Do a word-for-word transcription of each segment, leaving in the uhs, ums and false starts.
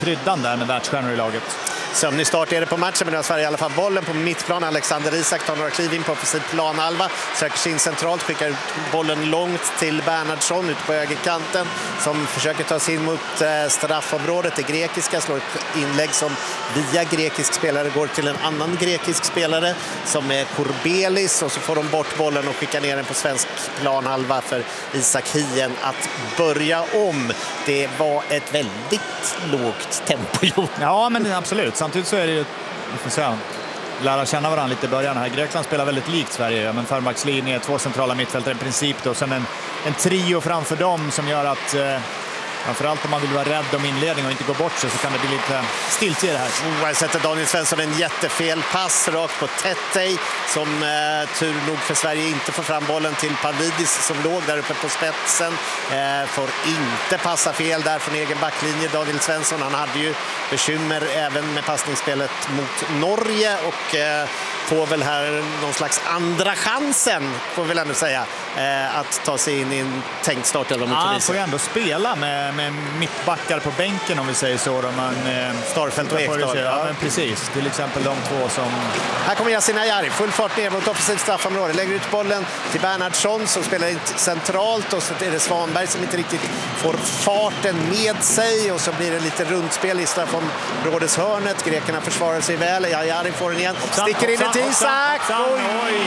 pryddan där med världsstjärnor i laget. Sömnig start är det på matchen, men nu har Sverige i alla fall bollen på mittplan. Alexander Isak tar några kliv in på offensiv planhalva, söker sig in centralt, skickar ut bollen långt till Bernhardsson ute på högerkanten som försöker ta sig in mot eh, straffområdet. Det grekiska slår ett inlägg som via grekisk spelare går till en annan grekisk spelare som är Korbelis, och så får de bort bollen och skickar ner den på svensk planhalva för Isak Hien att börja om. Det var ett väldigt lågt tempo. Ja, men absolut. Samtidigt så är det ju, vi får säga, lära känna varandra lite i början här. Grekland spelar väldigt likt Sverige, men förmaxlinje, två centrala mittfältare i princip då, sen en, en trio framför dem som gör att eh, framförallt om man vill vara rädd om inledning och inte gå bort sig, så kan det bli lite stilt i det här. Oh, jag sätter Daniel Svensson en jättefel pass rakt på Tettey som eh, tur nog för Sverige inte får fram bollen till Pavlidis som låg där uppe på spetsen. Eh, får inte passa fel där från egen backlinje. Daniel Svensson, han hade ju bekymmer även med passningsspelet mot Norge och eh, får väl här någon slags andra chansen, får vi väl ändå säga, eh, att ta sig in i en tänkt start eller mot ja, han får ju ändå spela med, med mittbackar på bänken om vi säger så. Då man, eh, Starfelt och Ekdal. Ja, men precis. Till exempel de två som... Här kommer Yasin Ayari, full fart ner mot offensivt straffområde. Lägger ut bollen till Bernhardsson som spelar centralt, och så är det Svanberg som inte riktigt får farten med sig, och så blir det lite rundspel i straffområdeshörnet. Grekerna försvarar sig väl. Ayari får den igen. Sticker in ett Isak. Oj!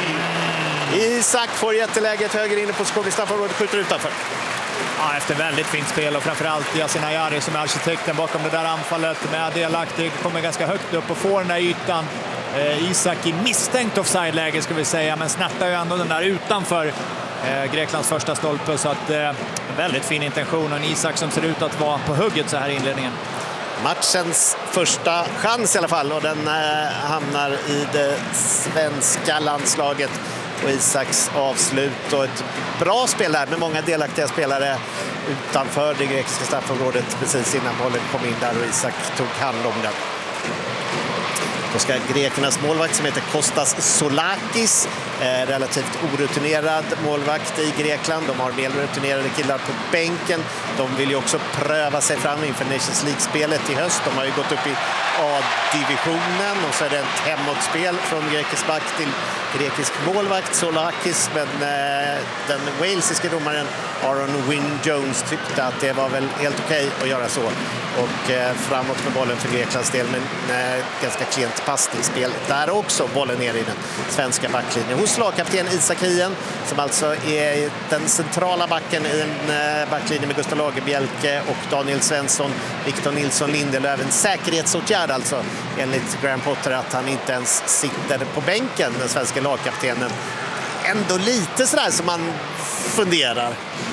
Isak får jätteläget höger inne på skog i straffområdet, skjuter utanför. Ja, efter väldigt fint spel, och framförallt Yasin Ayari som är arkitekten bakom det där anfallet med delaktig, kommer ganska högt upp och får den där ytan. Eh, Isak i misstänkt offside-läge ska vi säga, men snattar ju ändå den där utanför eh, Greklands första stolpe, så att eh, väldigt fin intention, och en Isak som ser ut att vara på hugget så här i inledningen. Matchens första chans i alla fall, och den eh, hamnar i det svenska landslaget. Och Isaks avslut och ett bra spel där med många delaktiga spelare utanför det grekiska straffområdet precis innan bollen kom in där, och Isak tog hand om den. Då ska grekernas målvakt som heter Kostas Solakis, eh, relativt orutinerad målvakt i Grekland. De har mer rutinerade killar på bänken. De vill ju också pröva sig fram inför Nations League-spelet i höst. De har ju gått upp i A-divisionen, och så är det ett hemåtspel från grekisk back till grekisk målvakt Solakis, men eh, den walesiske domaren Aaron Wynne-Jones tyckte att det var väl helt okej att göra så, och eh, framåt med bollen för Greklands del, men eh, ganska klent passningsspel där också. Bollen ner i den svenska backlinjen hos lagkapten Isak Hien, som alltså är den centrala backen i en eh, backlinje med Gustav Lagerbielke och Daniel Svensson, Victor Nilsson Lindelöf. En säkerhetsåtgärd alltså enligt Graham Potter att han inte ens sitter på bänken, den svenska lagkaptenen. Ändå lite sådär som man funderar.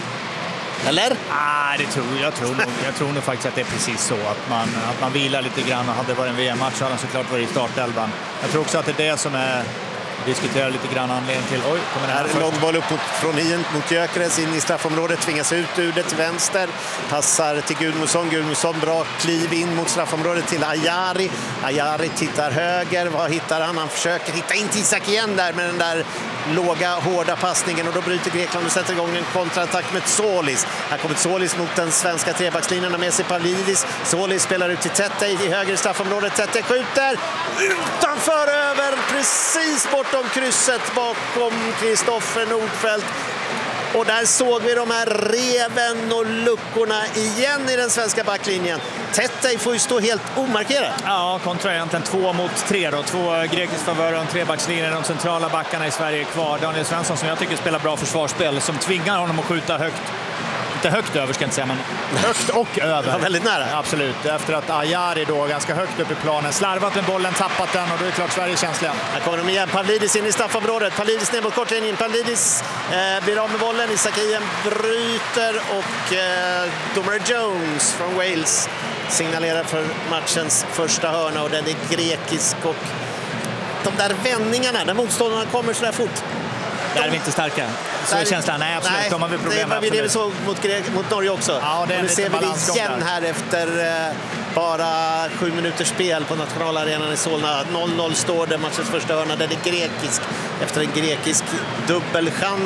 Eller? Ah, det tror, jag, tror nog, jag tror nog faktiskt att det är precis så. Att man, att man vilar lite grann, och hade det varit en V M-match så hade han såklart varit i startelvan. Jag tror också att det är det som är... diskuterar lite grann anledning till. Oj, kommer det här en lång boll upp mot, från Hien mot Gyökeres in i straffområdet, tvingas ut ur det till vänster, passar till Gudmundsson. Gudmundsson bra kliv in mot straffområdet till Ayari. Ayari tittar höger, vad hittar han? Han försöker hitta in till Isak igen där med den där låga, hårda passningen, och då bryter Grekland och sätter igång en kontraattack med Solis. Här kommer Solis mot den svenska trebackslinjen med sig Pavlidis. Solis spelar ut till Tettey i höger straffområdet. Tettey skjuter utanför, över, precis bortom krysset bakom Kristoffer Nordfeldt. Och där såg vi de här reven och luckorna igen i den svenska backlinjen. Tettey får ju stå helt omarkerad. Ja, kontra egentligen två mot tre då. Två grekisk favörer och en trebackslinje. De centrala backarna i Sverige är kvar. Daniel Svensson, som jag tycker spelar bra försvarsspel, som tvingar honom att skjuta högt. Inte högt över ska jag inte säga, men högt och över. Ja, väldigt nära. Absolut. Efter att Ayari då ganska högt upp i planen slarvat med bollen, tappat den, och då är det klart Sverige är känsliga. Här kommer de igen. Pavlidis in i straffområdet. Pavlidis ner mot kortlinjen. Pavlidis eh, blir av med bollen. Isak Hien bryter, och eh, domare Jones från Wales signalerar för matchens första hörna, och den är grekisk, och de där vändningarna, när motståndarna kommer så där fort. Där är vi inte starka. Så är känslan. Nej, absolut. Nej, de har vi problem med. Det, det vi såg mot, mot Norge också. Ja, det är och nu ser vi det igen där. Här efter eh, bara sju minuters spel på nationalarenan i Solna. noll noll står det, matchens första hörna. Den är grekisk efter en grekisk dubbelchans.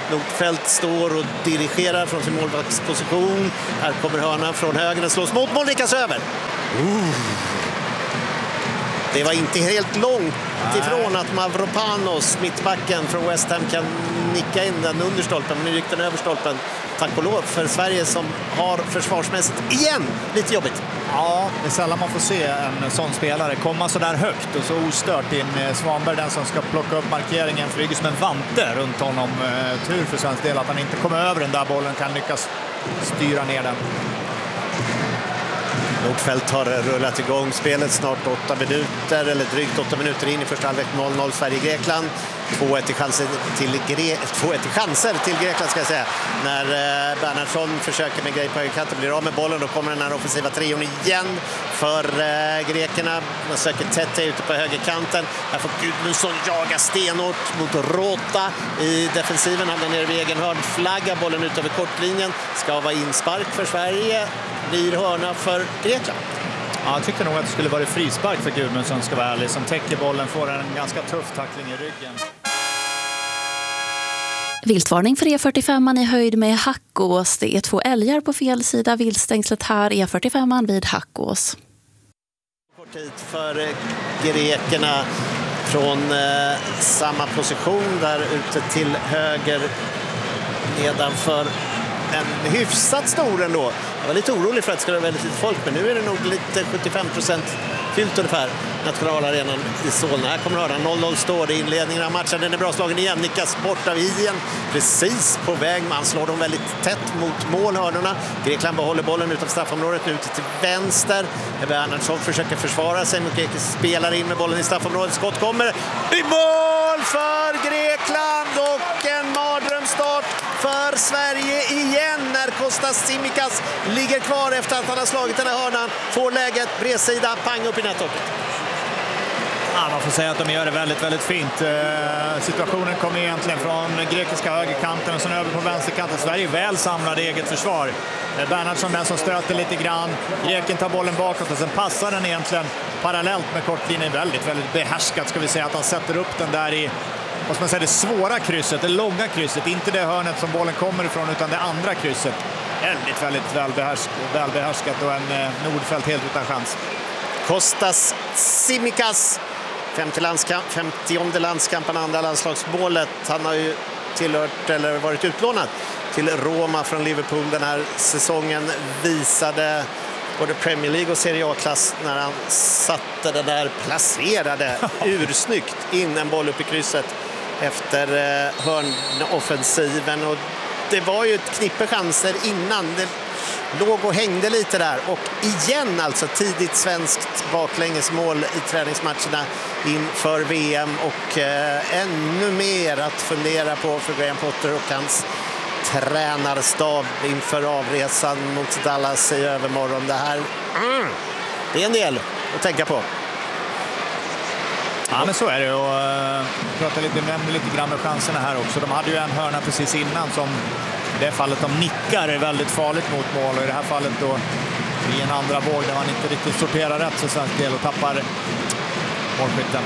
Nordfeldt står och dirigerar från sin målvaktsposition. Här kommer hörnan från höger, den slås mot mål, nickas över. Uh. Det var inte helt långt ifrån att Mavropanos, mittbacken från West Ham, kan nicka in den under stolpen, men nu gick den över stolpen. Tack och lov för Sverige som har försvarsmässigt igen lite jobbigt. Ja, det är sällan man får se en sån spelare komma så där högt och så ostört in. Svanberg, den som ska plocka upp markeringen, flyger som en vante runt honom. Tur för svensk del att han inte kommer över den där bollen, kan lyckas styra ner den. Nordfeldt har rullat igång spelet snart åtta minuter, eller drygt åtta minuter in i första halvlek. noll noll Sverige-Grekland. två ett i chanser till, Gre- två ett i chanser till Grekland ska jag säga. När eh, Bernhardsson försöker med grej på högerkanten, blir av med bollen, då kommer den här offensiva trion igen för eh, grekerna. Man söker Tete ute på högerkanten. Här får Gudmundsson jaga stenhårt mot Rota i defensiven. Han är nere vid egen hörn, flaggar bollen ut över kortlinjen. Ska vara inspark för Sverige. Blir hörna för Grekland. Ja, jag tyckte nog att det skulle vara frispark för Gudmundsson, ska vara ärlig, som täcker bollen, får en ganska tuff tackling i ryggen. Viltvarning för E fyrtiofem i höjd med Hackås. Det är två älgar på fel sida viltstängslet här, E fyrtiofem vid Hackås. Kort tid för grekerna från eh, samma position där ute till höger nedanför. En hyfsat stor ändå. Jag var lite orolig för att det skulle vara väldigt lite folk, men nu är det nog lite sjuttiofem procent fyllt ungefär. Nationalarenan i Solna. Här kommer hörnan. noll noll står det i inledningen av matchen. Den är bra slagen igen. Nickas bort av Ien. Precis på väg. Man slår dem väldigt tätt mot målhörnorna. Grekland behåller bollen utanför straffområdet. Nu ute till vänster. Bernhardsson försöker försvara sig. Mukeke spelar in med bollen i straffområdet. Skott kommer. I mål för Grekland och en mardrömsstart för Sverige igen när Kostas Tsimikas ligger kvar efter att han har slagit den här hörnan. Får läget, bredsida, pang upp i nättocket. Ja, man får säga att de gör det väldigt, väldigt fint. Eh, situationen kommer egentligen från grekiska högerkanten och sen över på vänsterkanten. Sverige väl samlade eget försvar. Eh, Bernhardsson den som stöter lite grann. Greken tar bollen bakåt och sen passar den egentligen parallellt med kortlinjen. Väldigt, väldigt behärskat ska vi säga att han sätter upp den där i, vad ska man säga, det svåra krysset, det långa krysset. Inte det hörnet som bollen kommer ifrån utan det andra krysset. Väldigt, väldigt välbehärskat, välbehärskat och en eh, Nordfeldt helt utan chans. Kostas Tsimikas. femtio landskamp, femtionde landskampen, andra landslagsmålet. Han har ju tillhört eller varit utlånad till Roma från Liverpool den här säsongen. Visade både Premier League och Serie A-klass när han satte det där placerade ursnyggt in en boll upp i krysset efter eh, hörnoffensiven. Och det var ju ett knippe chanser innan. Det låg och hängde lite där. Och igen alltså tidigt svenskt baklängesmål i träningsmatcherna inför V M. Och eh, ännu mer att fundera på för Graham Potter och hans tränarstab inför avresan mot Dallas i övermorgon. Det här mm, det är en del att tänka på. Ja, men så är det. Och uh, prata lite, lite grann med chanserna här också. De hade ju en hörna precis innan som i det fallet de nickar är väldigt farligt mot mål. Och i det här fallet då i en andra våg där man inte riktigt sorterar rätt för svensk del och tappar målskytten.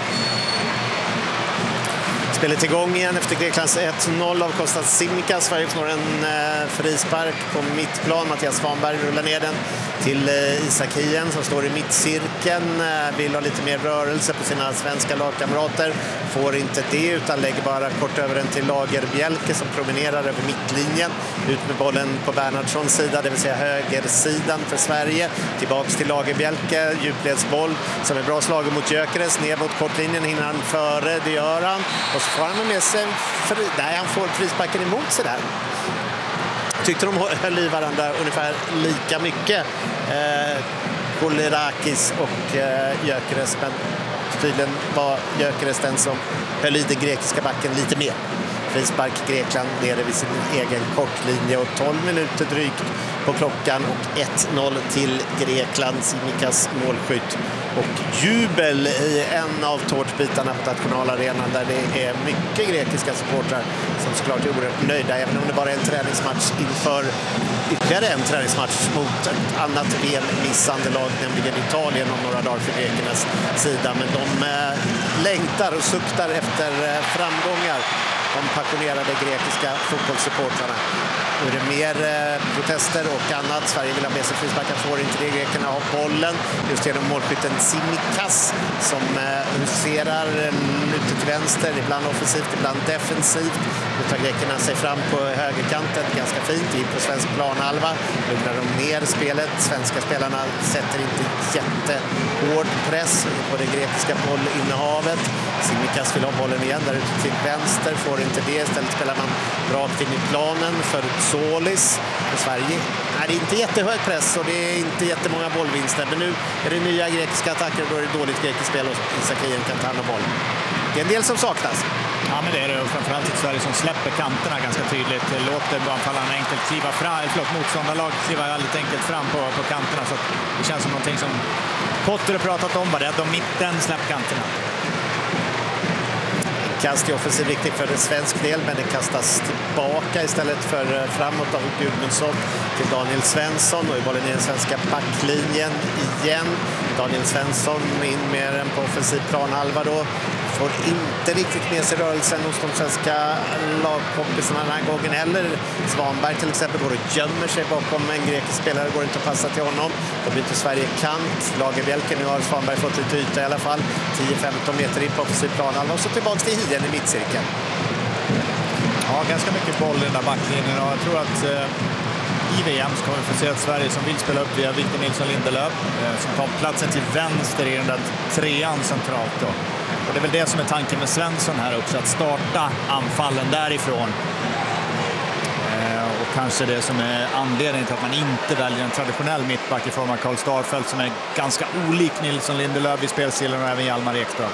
Spelet igång igen efter Greklands ett noll av Kostas Tsimikas. Sverige får en eh, frispark på mittplan. Mattias Svanberg rullar ner den till eh, Isak Hien som står i mittcirkeln. Eh, vill ha lite mer rörelse på sina svenska lagkamrater. Får inte det utan lägger bara kort över den till Lagerbjälke som promenerar över mittlinjen. Ut med bollen på Bernhardssons sida, det vill säga högersidan för Sverige. Tillbaks till Lagerbjälke, djupledsboll som är bra slagen mot Gyökeres. Ner mot kortlinjen hinner han före, det gör han. Och så får han med sig fri, där han får frisparken emot sig där. Tyckte de höll i varandra ungefär lika mycket. Eh, Kolirakis och eh, Gyökeres, men tydligen var Gyökeres den som höll i den grekiska backen lite mer. Frispark Grekland nere vid sin egen kortlinje och tolv minuter drygt på klockan och ett noll till Grekland. Tsimikas målskytt och jubel i en av tårtbitarna på nationalarenan där det är mycket grekiska supportrar som såklart är oerhört nöjda, även om det bara är en träningsmatch inför ytterligare en träningsmatch mot ett annat V M-missande lag, nämligen Italien om några dagar för grekernas sida. Men de eh, längtar och suktar efter eh, framgångar de passionerade grekiska fotbollssupportrarna. Nu är det mer eh, protester och annat. Sverige vill ha med sig frisparkar, får inte det. Grekerna har bollen just genom målskytten Tsimikas som eh, huserar ute till vänster, ibland offensivt, ibland defensivt. Nu tar grekerna sig fram på högerkanten, ganska fint, in på svensk planhalva. Lugnar de ner spelet. Svenska spelarna sätter inte jättehård press på det grekiska bollinnehavet. Tsimikas vill ha bollen igen där ute till vänster, får inte det. Istället spelar man rakt in i planen för Solis. Och Sverige är det inte jättehög press och det är inte jättemånga bollvinster. Men nu är det nya grekiska attacker och då är det dåligt grekiskt spel och Isakien kan ta hand om bollen. Det är en del som saknas. Ja, men det är det. Och framförallt ett Sverige som släpper kanterna ganska tydligt. Låter anfallarna enkelt kliva fram, förlåt, motståndarlag kliva väldigt enkelt fram på, på kanterna. Så det känns som någonting som Potter har pratat om. Var rädd om mitten, släpp kanterna. Kast är offensiv viktigt för en svensk del, men det kastas tillbaka istället för framåt av Gudmundsson till Daniel Svensson och i bollen i den svenska backlinjen igen. Daniel Svensson in med en på offensiv planhalva då. Får inte riktigt med sig rörelsen hos de svenska lagkompisarna den här gången heller. Svanberg till exempel går och gömmer sig bakom en grekisk spelare, går inte att passa till honom. Då byter Sverige kant. Lagerbielke, nu har Svanberg fått lite yta i alla fall. tio femton meter in på offensiv planhalva och så tillbaka till Hien i mittcirkeln. Ja, ganska mycket boll i den där backlinjen och jag tror att eh, i V M så kommer vi få se ett Sverige som vill spela upp via Victor Nilsson Lindelöf eh, som tar platsen till vänster i den där trean centralt då. Och det är väl det som är tanken med Svensson här också, att starta anfallen därifrån. Eh, och kanske det som är anledningen till att man inte väljer en traditionell mittback i form av Karl Starfelt som är ganska olik Nilsson Lindelöf i spelstilen och även Hjalmar Ekdal.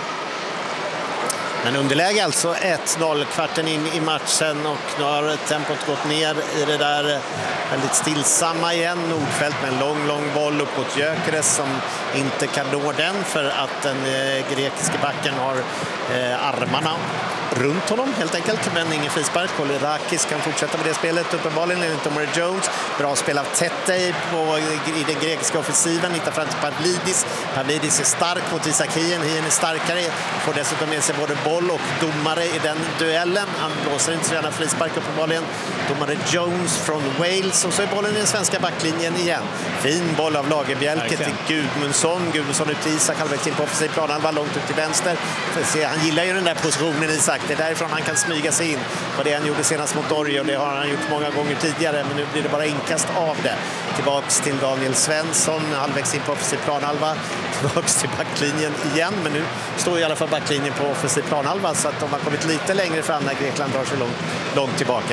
Men underläge alltså ett noll kvarten in i matchen och nu har tempot gått ner i det där väldigt stillsamma igen. Nordfeldt med en lång, lång boll uppåt Gyökeres som inte kan nå den för att den eh, grekiska backen har eh, armarna runt honom helt enkelt, men ingen frispark. Kolirakis kan fortsätta med det spelet uppenbarligen enligt Omar Jones. Bra spel av Tete på, i den grekiska offensiven, hittar fram till Pavlidis. Pavlidis är stark mot Isakien, Hien är starkare, får dessutom med sig både boll och domare i den duellen. Han blåser inte så gärna frispark uppenbarligen. Domare Jones från Wales och så är bollen i den svenska backlinjen igen. Fin boll av Lagerbielke till Gudmundsson. Gudmundsson ut till Isak, halvvägs in på offensiv plan, han var långt ut till vänster. Han gillar ju den där positionen, Isak. Det är därifrån han kan smyga sig in på det han gjorde senast mot Norge och det har han gjort många gånger tidigare, men nu blir det bara inkast av det. Tillbaks till Daniel Svensson, halvvägs in på offensiv planhalva, tillbaks till backlinjen igen, men nu står i alla fall backlinjen på offensiv planhalva så att de har kommit lite längre fram när Grekland drar sig långt, långt tillbaka.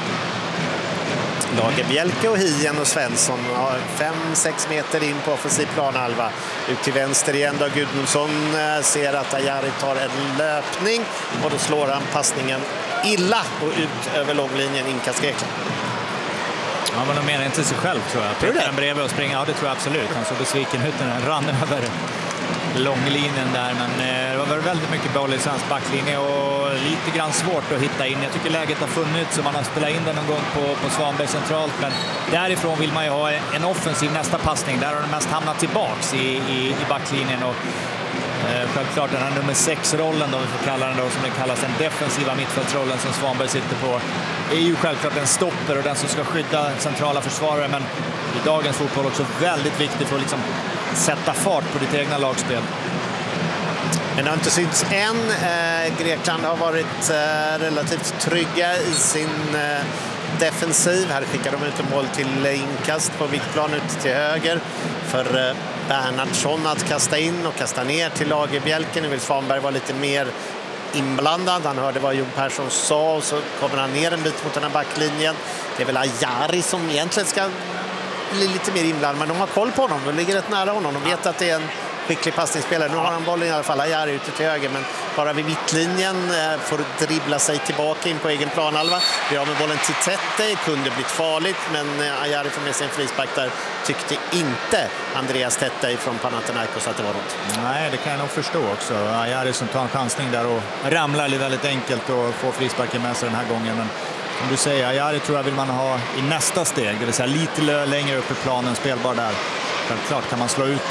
Lagerbielke och Hien och Svensson har fem sex meter in på offensiv planhalva. Ut till vänster igen då Gudmundsson ser att Ajari tar en löpning och då slår han passningen illa och ut över långlinjen inkast Grekland. Ja, men de menar inte sig själv tror jag. Tror du det? Bredvid och springa, ja det tror jag absolut. Han såg besviken ut när han rann över långlinjen där, men eh, det var väldigt mycket boll i svensk backlinje och lite grann svårt att hitta in. Jag tycker läget har funnits så man har spelat in den någon gång på, på Svanberg centralt, men därifrån vill man ju ha en offensiv nästa passning. Där har den mest hamnat tillbaks i, i, i backlinjen och eh, självklart den här nummer sex-rollen då, vi får kalla den då, som den kallas, den defensiva mittfältsrollen som Svanberg sitter på, är ju självklart en stopper och den som ska skydda centrala försvarare, men i dagens fotboll också väldigt viktigt för att liksom sätta fart på ditt egna lagspel. Men det har inte synts än. Eh, Grekland har varit eh, relativt trygga i sin eh, defensiv. Här skickar de ut en boll till inkast på viktplan ut till höger för eh, Bernhardsson att kasta in och kasta ner till Lagerbielke. Nu vill Svanberg vara lite mer inblandad. Han hörde vad Jon Persson sa och så kommer han ner en bit mot den här backlinjen. Det är väl Ajari som egentligen ska bli lite mer inblandad, men de har koll på honom. De ligger rätt nära honom. De vet att det är en skicklig passningsspelare. Nu har han bollen i alla fall. Ajari ute till höger, men bara vid mittlinjen får dribbla sig tillbaka in på egen planhalva. Vi har med bollen till Tete. Kunde blivit farligt, men Ajari får med sig en frispark där. Tyckte inte Andreas Tete från Panathinaikos att det var något. Nej, det kan jag nog förstå också. Ajari som tar en chansning där och ramlar väldigt enkelt och får frisparken med sig den här gången. Men som du säger, Ajari tror jag vill man ha i nästa steg. Det vill säga lite längre upp i planen, spelbar där. Självklart kan man slå ut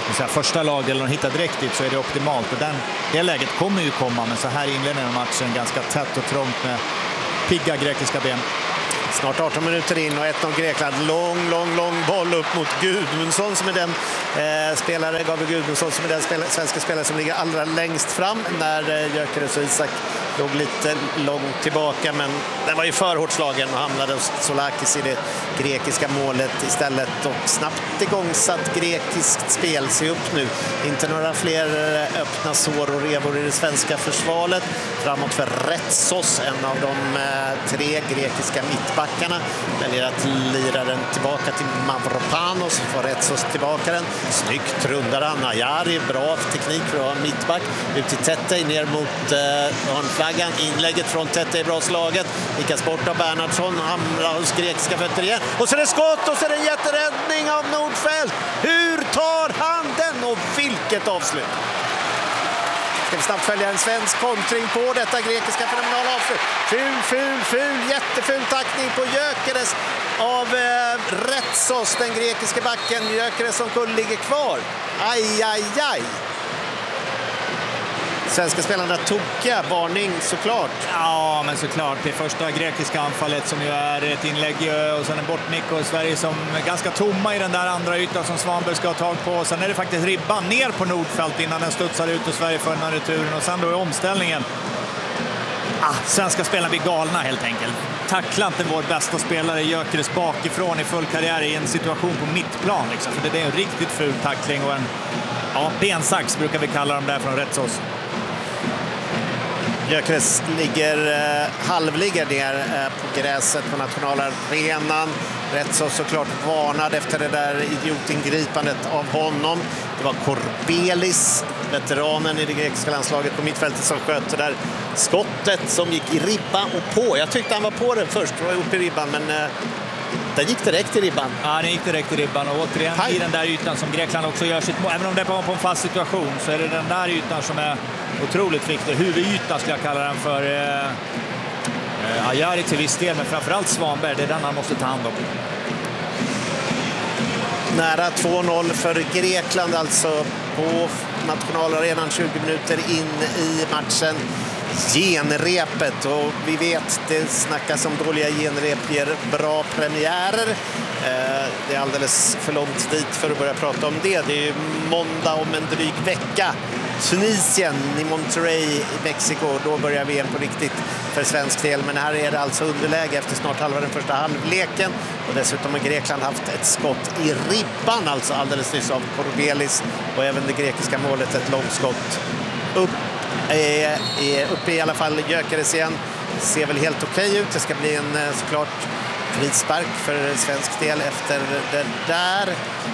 så här, första lagdelen och hittar direkt dit så är det optimalt. Och den, det läget kommer ju komma, men så här i inledningen av matchen ganska tätt och trångt med pigga grekiska ben. Snart arton minuter in och ett noll Grekland. Lång, lång, lång boll upp mot Gudmundsson som är den eh, spelare, Gabriel Gudmundsson som är den spelare, svenska spelare som ligger allra längst fram när eh, Gyökeres och Isak låg lite långt tillbaka, men den var ju för hårt slagen och hamnade hos Solakis i det grekiska målet istället. Och snabbt igångsatt grekiskt spel. Se upp nu. Inte några fler öppna sår och revor i det svenska försvaret. Framåt för Retsos, en av de eh, tre grekiska mittbackarna. Väljer att lira den tillbaka till Mavropanos. Får Retsos tillbaka den. Snyggt rundar han. Ajari, bra teknik för att ha mittback. Ut till Tete, ner mot eh, hörnflaggan. Inlägget från Tete är bra slaget. Vikas bort av Bernhardsson. Hamrar hos grekiska fötter igen. Och så är det skott och så är det en jätteräddning av Nordfeldt. Hur tar han den? Och vilket avslut! Ska vi snabbt följa en svensk kontring på detta grekiska fenomenala avslut. Ful, ful, ful, jätteful tackning på Gyökeres av eh, Retsos, den grekiska backen. Gyökeres som kull ligger kvar. Aj, aj, aj. Svenska spelarna tokiga, varning såklart. Ja, men såklart. Det första grekiska anfallet som ju är ett inlägg och sen en bortnick och Sverige som är ganska tomma i den där andra ytan som Svanberg ska ha tag på. Sen är det faktiskt ribban ner på Nordfeldt innan den studsar ut och Sverige för den här returen. Och sen då är omställningen. Ah, svenska spelarna blir galna helt enkelt. Tacklar inte vår bästa spelare Gyökeres bakifrån i full karriär i en situation på mittplan. Liksom. För det är en riktigt ful tackling och en ja, bensax brukar vi kalla dem där från Retsos. Gyökeres ligger, eh, halvligger ner eh, på gräset på nationalarenan. Rätt så såklart varnad efter det där idiotingripandet av honom. Det var Korbelis, veteranen i det grekiska landslaget på mittfältet, som sköt det där skottet som gick i ribban och på. Jag tyckte han var på den först, det var uppe i ribban, men eh, den gick direkt i ribban. Ja, den gick direkt i ribban och återigen Hej. I den där ytan som Grekland också gör sitt mål. Även om det är på en fast situation så är det den där ytan som är otroligt viktig. Huvudytan skulle jag kalla den för. Eh, eh, Ajari till viss del, men framförallt Svanberg. Det är den han måste ta hand om. Nära två noll för Grekland alltså på nationalarenan, tjugo minuter in i matchen. Genrepet, och vi vet det snackas om dåliga genrep ger bra premiärer. Eh, det är alldeles för långt dit för att börja prata om det. Det är ju måndag om en dryg vecka. Tunisien i Monterrey i Mexiko, då börjar V M på riktigt för svensk del. Men här är det alltså underläge efter snart halva den första halvleken. Och dessutom har Grekland haft ett skott i ribban, alltså alldeles nyss av Korbelis. Och även det grekiska målet, ett långskott upp. Är, är uppe i alla fall. Gyökeres igen. Ser väl helt okej ut. Det ska bli en såklart frispark för svensk del efter det där.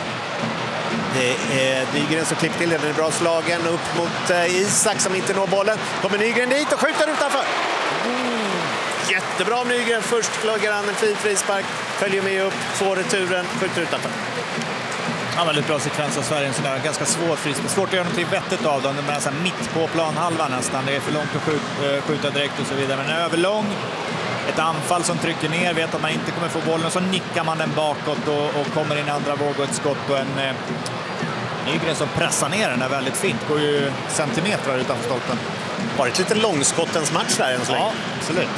Det är Nygren som klipper till. Det är bra slagen upp mot Isak som inte når bollen. Kommer Nygren dit och skjuter utanför. Mm. Jättebra av Nygren. Först flaggar han en fin frispark. Följer med upp, får returen, skjuter utanför. Ja, väldigt bra sekvens av Sverige. Så där, ganska svår frispark. Svårt att göra något vettigt av dem. De är så här mitt på planhalvan nästan. Det är för långt att skjuta, skjuta direkt och så vidare. Men överlång. Ett anfall som trycker ner. Vet att man inte kommer få bollen. Och så nickar man den bakåt och, och kommer in i andra våg och ett skott. Och en eh, Nygren som pressar ner den är väldigt fint. Går ju centimeter utanför stolpen. Varit lite långskottens match där än så länge. Ja, absolut.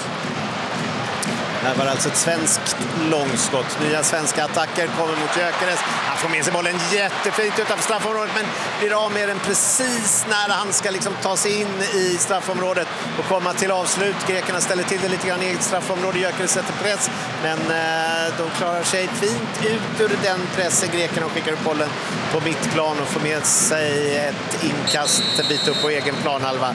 Här var alltså ett svenskt långskott. Nya svenska attacker kommer mot Gyökeres. Han får med sig bollen jättefint utanför straffområdet, men blir av med den precis när han ska liksom ta sig in i straffområdet och komma till avslut. Grekerna ställer till det lite grann i eget straffområde. Gyökeres sätter press, men eh, de klarar sig fint ut ur den pressen. Grekerna skickar upp bollen på mittplan och får med sig ett inkast en bit upp på egen planhalva.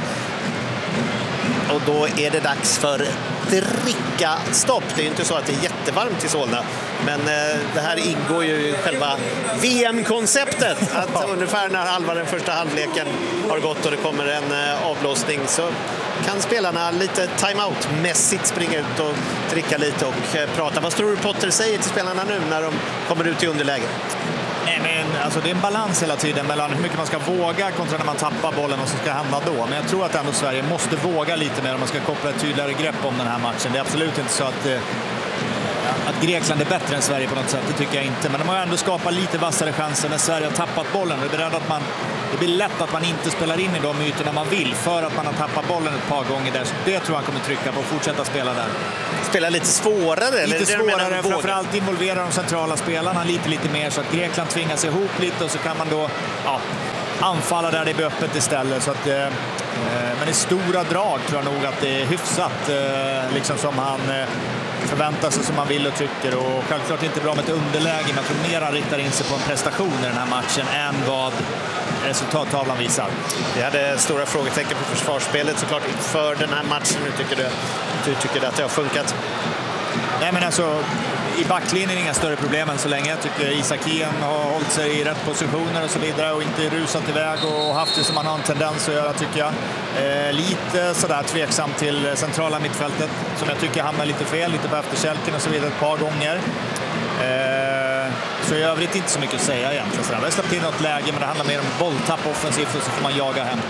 Och då är det dags för dricka stopp. Det är ju inte så att det är jättevarmt i Solna, men eh, det här ingår ju i själva V M-konceptet. Att ungefär när halva den första halvleken har gått och det kommer en eh, avblåsning så kan spelarna lite timeout-mässigt springa ut och dricka lite och eh, prata. Vad tror du Potter säger till spelarna nu när de kommer ut i underläge? Nej, men alltså det är en balans hela tiden mellan hur mycket man ska våga kontra när man tappar bollen och så ska hända då. Men jag tror att ändå Sverige måste våga lite mer om man ska koppla ett tydligare grepp om den här matchen. Det är absolut inte så att eh, att Grekland är bättre än Sverige på något sätt, det tycker jag inte. Men de har ändå skapat lite vassare chanser när Sverige har tappat bollen. Det blir, att man, det blir lätt att man inte spelar in i de ytorna man vill för att man har tappat bollen ett par gånger där. Så det tror jag han kommer trycka på och fortsätta spela där. Spela lite svårare? Lite eller svårare, framförallt involvera de centrala spelarna lite, lite mer så att Grekland tvingas ihop lite och så kan man då ja, anfalla där det blir öppet istället. Så att, eh, men i stora drag tror jag nog att det är hyfsat eh, liksom som han eh, förväntar sig, som man vill och tycker. Och självklart inte bra med ett underläge, men jag tror mer han riktar in sig på en prestation i den här matchen än vad resultattavlan visar. Vi hade stora frågetecken på försvarsspelet såklart inför den här matchen. Hur tycker du, du tycker att det har funkat? Nej, men alltså i backlinjen är inga större problem än så länge. Jag tycker Isakien har hållit sig i rätt positioner och så vidare och inte rusat iväg och haft det som man har en tendens att göra, tycker jag. Eh, lite sådär tveksam till centrala mittfältet som jag tycker hamnar lite fel, lite på efterkälken och så vidare ett par gånger. Eh, så i övrigt inte så mycket att säga egentligen. Jag har släppt in något läge, men det handlar mer om bolltapp offensivt och så får man jaga hem.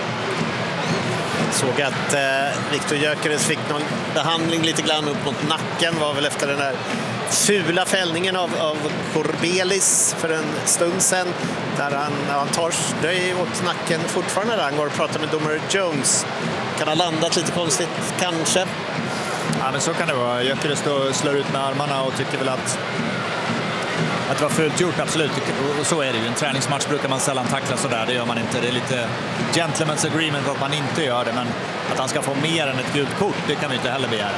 Såg att eh, Viktor Gyökeres fick någon behandling lite grann upp mot nacken, var väl efter den där fula fällningen av, av Korbelis för en stund sedan, där han, han tar snöj åt nacken fortfarande där han går och pratar med domare Jones. Kan ha landat lite konstigt kanske. Ja, men så kan det vara. Gyökeres då slår ut med armarna och tycker väl att Att det var fullt gjort, absolut. Och så är det ju. En träningsmatch brukar man sällan tackla så där. Det gör man inte. Det är lite gentleman's agreement att man inte gör det. Men att han ska få mer än ett gult kort, det kan vi inte heller begära.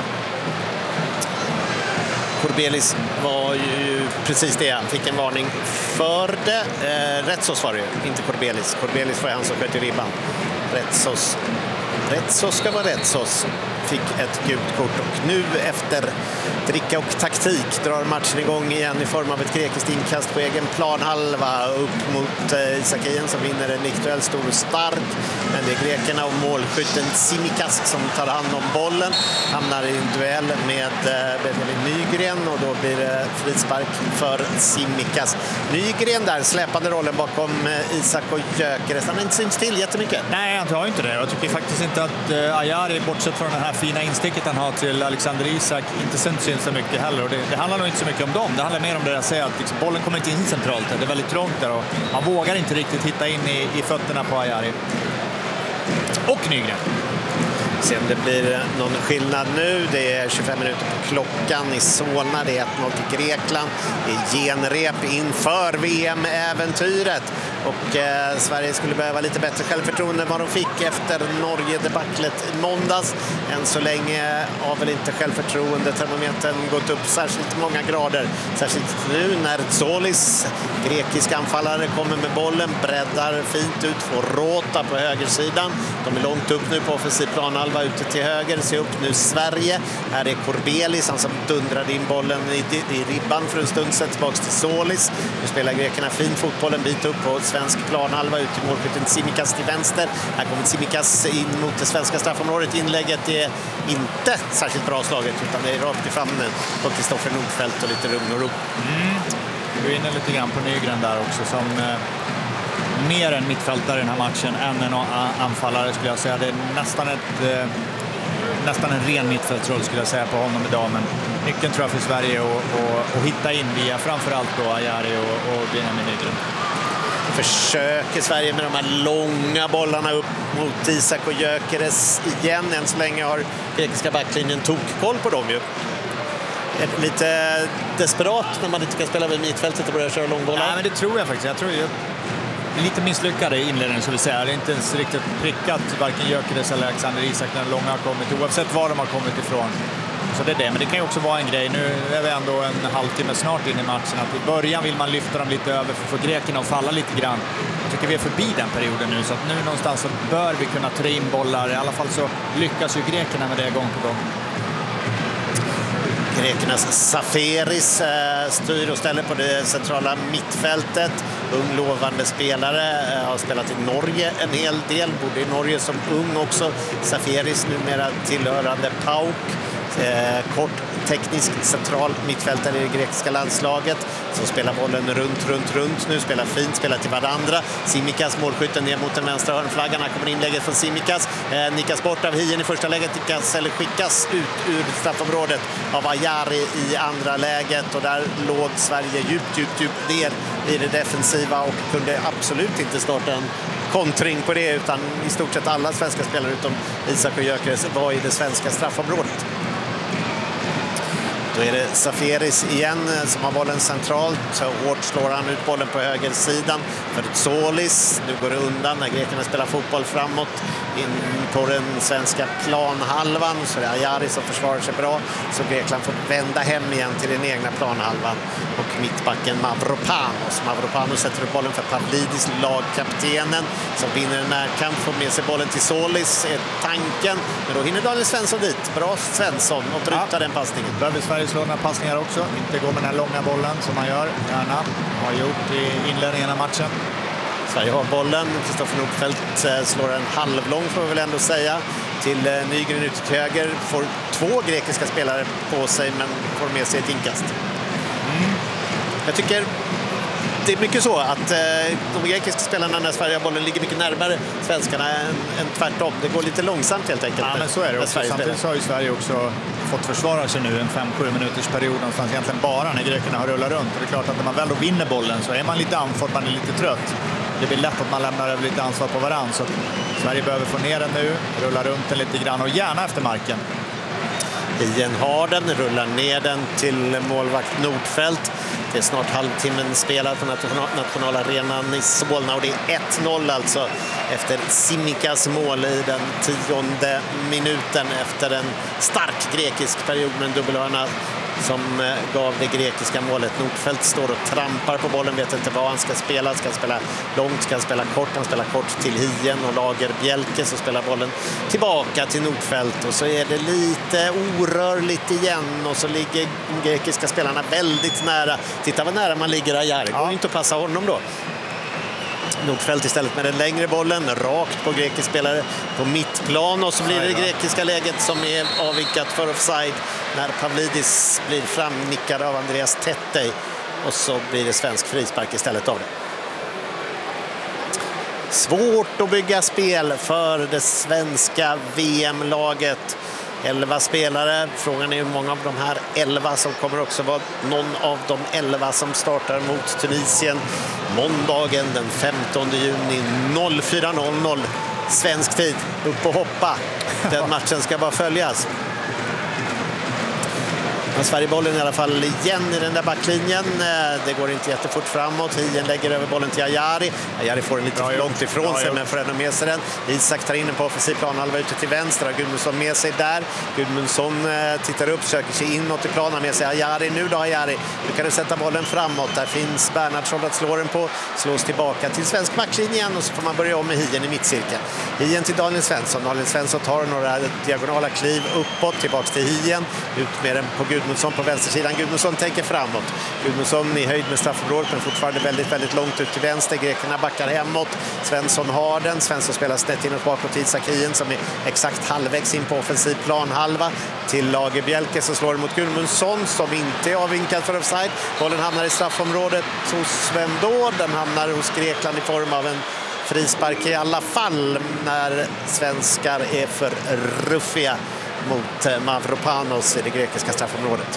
Korbelis var ju precis det. Han fick en varning för det. Eh, Rättsos var det ju, inte Korbelis. Korbelis var han som sköt i ribban. Rättsos. Rättsos ska vara Rättsos. Fick ett gult kort och nu efter dricka och taktik drar matchen igång igen i form av ett grekiskt inkast på egen planhalva upp mot eh, Isakien som vinner en nickduell, stor och stark. Men det är grekerna och målskytten Tsimikas som tar hand om bollen. Hamnar i en duell med eh, Benjamin Nygren och då blir det frispark för Tsimikas. Nygren där, släpande rollen bakom eh, Isak och Gyökeres. Han har inte synts till jättemycket. Nej, jag tror inte det. Jag tycker faktiskt inte att eh, Ajari, bortsett från den här fina insticket han har till Alexander Isak, inte syns så mycket heller. Och det, det handlar nog inte så mycket om dem. Det handlar mer om det jag säger, att liksom, bollen kommer inte in centralt. Det är väldigt trångt där och han vågar inte riktigt hitta in i, i fötterna på Ajari. Och Nygren. Se om det blir någon skillnad nu. Det är tjugofem minuter på klockan i Solna. Det är ett noll till Grekland. Det är genrep inför V M-äventyret. Och eh, Sverige skulle behöva lite bättre självförtroende än vad de fick efter Norge-debaclet i måndags. Än så länge har väl inte självförtroende termometern gått upp särskilt många grader. Särskilt nu när Zolis, grekisk anfallare, kommer med bollen, breddar fint ut, får Rota på högersidan. De är långt upp nu på offensiv planhalva ute till höger. Se upp nu Sverige. Här är Korbelis, han som dundrade in bollen i, i ribban för en stund sedan tillbaka till Zolis. Nu spelar grekerna fin fotboll en bit upp på svensk planhalva ut till målskytten Tsimikas till vänster. Här kommer Tsimikas in mot det svenska straffområdet. Inlägget är inte särskilt bra slaget utan det är rakt i famnen på Kristoffer Nordfeldt och lite lugn och ro. Mm. Du är inne lite grann på Nygren där också som eh, mer än mittfältare i den här matchen än en anfallare skulle jag säga. Det är nästan ett eh, nästan en ren mittfältsroll skulle jag säga på honom idag, men nyckeln tror jag för Sverige att hitta in via framförallt då Ajari och, och Benjamin Nygren. Försöker Sverige med de här långa bollarna upp mot Isak och Gyökeres igen. Än så länge har grekiska backlinjen tokkoll på dem ju. Lite desperat när man inte kan spela vid mittfältet och börja köra långbollar. Nej, men det tror jag faktiskt. Jag tror ju lite misslyckade i inledningen, så vi säger. Det är inte ens riktigt prickat varken Gyökeres eller Alexander Isak när långa har kommit, oavsett var de har kommit ifrån. Så det är det, men det kan ju också vara en grej. Nu är vi ändå en halvtimme snart in i matchen. Att i början vill man lyfta dem lite över för att få grekerna att falla lite grann. Jag tycker vi är förbi den perioden nu, så att nu någonstans så bör vi kunna ta in bollar. I alla fall så lyckas ju grekerna med det gång på gång. Grekernas Saferis eh, styr och ställer på det centrala mittfältet. Ung lovande spelare, eh, har spelat i Norge en hel del, bodde i Norge som ung också. Saferis numera tillhörande Pauk. eh, kort teknisk central mittfältare i det grekiska landslaget som spelar bollen runt, runt, runt nu, spelar fint, spelar till varandra. Simikas, målskytten, ner mot den vänstra hörnflaggan. Här kommer inlägget från Simikas, eh, nickas bort av Hien i första läget, nickas, eller skickas ut ur straffområdet av Ajari i andra läget, och där låg Sverige djupt, djupt, djupt ner i det defensiva och kunde absolut inte starta en kontring på det, utan i stort sett alla svenska spelare utom Isak och Gyökeres var i det svenska straffområdet. Då är det Safiris igen som har bollen centralt. Så hårt slår han ut bollen på högersidan för Solis. Nu går det undan när grekerna spelar fotboll framåt in på den svenska planhalvan. Så det är Ajari som försvarar sig bra. Så Grekland får vända hem igen till den egna planhalvan. Och mittbacken Mavropanos. Mavropanos sätter upp bollen för Pavlidis, lagkaptenen, som vinner en närkamp, får med sig bollen till Solis, är tanken. Men då hinner Daniel Svensson dit. Bra Svensson och bryta ja. den passningen. Behöver Sverige slå några passningar också. Inte gå med den här långa bollen som man gör gärna har gjort i inledningen av matchen. Sverige har bollen. Kristoffer Nordfeldt slår en halvlång, får vi väl ändå säga, till Nygren ut till höger. Får två grekiska spelare på sig, men får med sig ett inkast. Mm. Jag tycker det är mycket så att eh, de grekiska spelarna när Sverige har bollen ligger mycket närmare svenskarna än, än tvärtom. Det går lite långsamt helt enkelt. Ja, men så är det också. Samtidigt så har ju Sverige också fått försvara sig nu en fem sju minuters period någonstans, egentligen bara när grekerna har rullat runt. Och det är klart att när man väl då vinner bollen så är man lite andfådd, man är lite trött. Det blir lätt att man lämnar över lite ansvar på varann. Så Sverige behöver få ner den nu, rulla runt den lite grann och gärna efter marken. Hien har den, rullar ner den till målvakt Nordfeldt. Det är snart halvtimmen spelad på nationalarenan i Solna, och det är ett noll alltså efter Simikas mål i den tionde minuten efter en stark grekisk period med en dubbelhörna som gav det grekiska målet. Nordfeldt står och trampar på bollen, vet inte vad han ska spela. Ska han spela långt, ska han spela kort? Han spelar kort till Hien och Lager Bjelke, så spelar bollen tillbaka till Nordfeldt, och så är det lite orörligt igen, och så ligger de grekiska spelarna väldigt nära. Titta vad nära man ligger Ajari. Det går ja. inte att passa honom då. Nordfeldt istället med den längre bollen rakt på grekisk spelare på mittplan, och så blir det det grekiska läget som är avvikat för offside när Pavlidis blir framnickad av Andreas Tettey, och så blir det svensk frispark istället av det. Svårt att bygga spel för det svenska V M-laget. elva spelare. Frågan är hur många av de här elva som kommer också vara någon av de elva som startar mot Tunisien måndagen den femtonde juni fyra noll noll svensk tid. Upp och hoppa. Den matchen ska bara följas. Men Sverigebollen i alla fall igen i den där backlinjen. Det går inte jättefort framåt. Hien lägger över bollen till Ajari. Ajari får den lite för långt ifrån sig, men får ändå med sig den. Isak tar in den på offensiv planhalva ute till vänster. Har Gudmundsson med sig där. Gudmundsson tittar upp, söker sig inåt i planen med sig Ajari. Nu då Ajari. Nu kan du sätta bollen framåt. Där finns Bernhardsson att slå den på. Slås tillbaka till svensk backlinje igen, och så får man börja om med Hien i mittcirkeln. Hien till Daniel Svensson. Daniel Svensson tar några diagonala kliv uppåt, tillbaks till Hien. Ut med den på Gudmundsson på vänstersidan. Gudmundsson tänker framåt. Gudmundsson i höjd med straffområdet, men fortfarande väldigt, väldigt långt ut till vänster. Grekerna backar hemåt. Svensson har den. Svensson spelar snett inåt bakåt till Isak Hien som är exakt halvvägs in på offensiv planhalva. Till Lager Bjelke som slår mot Gudmundsson som inte är avvinkad för offside. Bollen hamnar i straffområdet hos vem då? Den hamnar hos Grekland i form av en frispark i alla fall när svenskar är för ruffiga mot Mavropanos i det grekiska straffområdet.